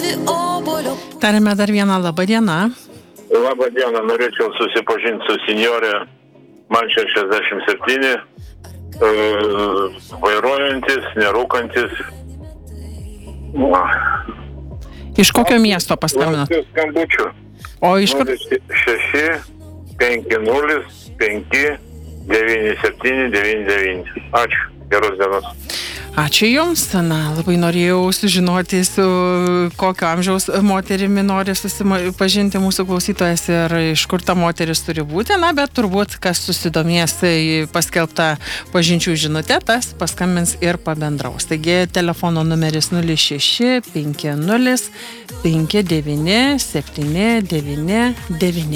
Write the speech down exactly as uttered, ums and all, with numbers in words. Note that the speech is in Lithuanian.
Tariame dar vieną labą dieną. Labą dieną, norėčiau susipažinti su senjorė, man šešiasdešimt septyni, e, vairuojantis, nerūkantis. Iš kokio miesto paskambinot? Skambučių. O iš kur? šeši penki nulis penki devyni septyni devyni devyni. Ačiū, geros dienos. Ačiū Jums. Na, labai norėjau sužinoti, su kokio amžiaus moterimi nori susipažinti mūsų klausytojas ir iš kur ta moteris turi būti. Na, bet turbūt, kas susidomės paskelbtą pažinčių žinutę, tas paskambins ir pabendraus. Taigi, telefono numeris nulis šeši penki nulis penki devyni septyni devyni devyni.